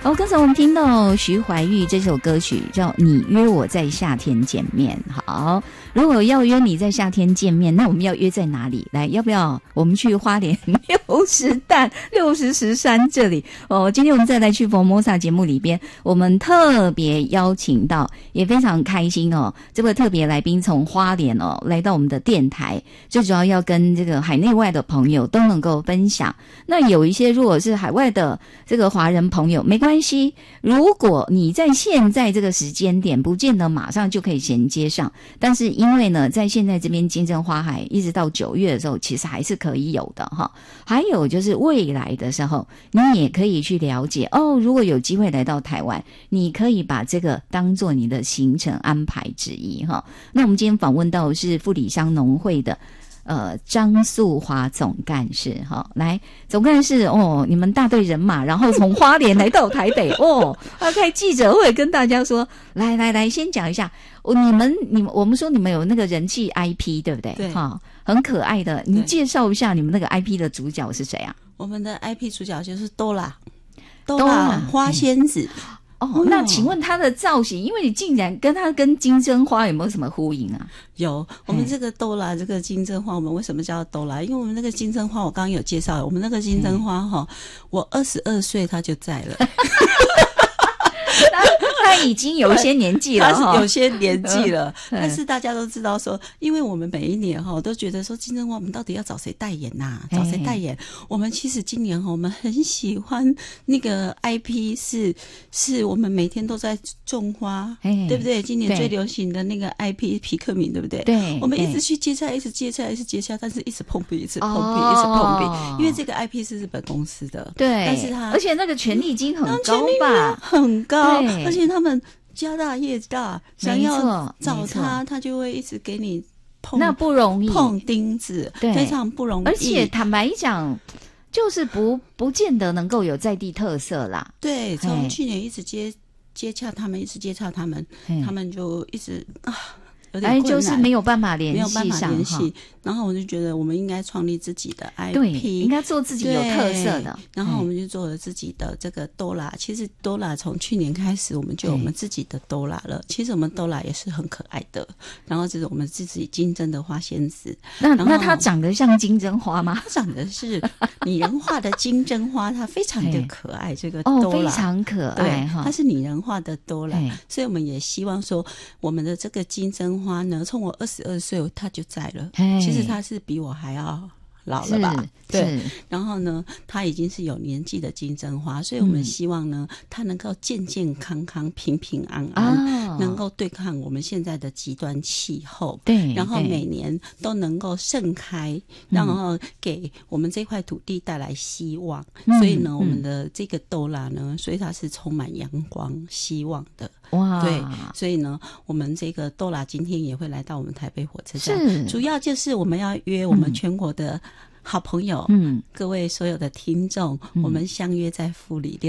刚才我们听到徐怀钰这首歌曲叫《你约我在夏天见面》。好，如果要约你在夏天见面，那我们要约在哪里？来，要不要我们去花莲60石山这里？今天我们再来去 Formosa 节目里边，我们特别邀请到，也非常开心这个特别来宾从花莲来到我们的电台，最主要要跟这个海内外的朋友都能够分享。那有一些如果是海外的这个华人朋友，没关系，如果你在现在这个时间点不见得马上就可以衔接上，但是因为呢在现在这边金针花海一直到9月的时候其实还是可以有的哈。还有就是未来的时候你也可以去了解如果有机会来到台湾，你可以把这个当做你的行程安排之一哈。那我们今天访问到的是富里乡农会的张素华总干事来，总干事你们大队人马，然后从花莲来到台北要开记者会跟大家说，来，先讲一下我们说你们有那个人气 IP 对不对？ 对， 很可爱的，你介绍一下你们那个 IP 的主角是谁啊？ 我们的 IP 主角就是多拉花仙子。 那请问它的造型，因为你竟然跟金针花有没有什么呼应啊？ 有，我们这个多拉这个金针花，我们为什么叫多拉？因为我们那个金针花，我刚刚有介绍，我们那个金针花我22岁它就在了。 他已经有一些年纪了， 他是有些年纪了，但是大家都知道说，因为我们每一年都觉得说金针花我们到底要找谁代言找谁代言？我们其实今年我们很喜欢那个 IP 是我们每天都在种花，对不对？今年最流行的那个 IP 皮克敏，对不对？ 对， 我们一直去接洽，一直接洽，但是一直碰壁，一直碰壁，因为这个 IP 是日本公司的， 对， 但是而且那个权利金很高吧， 很高，而且他们家大业大，想要找他就会一直给你碰， 那不容易， 碰钉子，非常不容易。 而且坦白讲，就是不见得能够有在地特色啦。 对，从去年一直接洽他们，他们就一直有点困难， 就是没有办法联系上， 然后我就觉得我们应该创立自己的 IP， 对，应该做自己有特色的。 然后我们就做了自己的这个多拉。其实多拉从去年开始，我们就有我们自己的多拉了。其实我们多拉也是很可爱的。然后这是我们自己金针的花仙子。 那它长得像金针花吗？ 它长得是拟人化的金针花，它非常的可爱。这个多拉非常可爱， 它是拟人化的多拉。所以我们也希望说，我们的这个金针花呢，从我22岁它就在了。其实它是比我还要老了吧？对。然后呢，它已经是有年纪的金针花，所以我们希望呢，它能够健健康康、平平安安，能够对抗我们现在的极端气候。 对。 然后每年都能够盛开，然后给我们这块土地带来希望。所以呢，我们的这个多拉呢，所以它是充满阳光、希望的。 哇， 对，所以呢，我们这个多拉今天也会来到我们台北火车站，主要就是我们要约我们全国的好朋友，各位所有的听众，我们相约在富里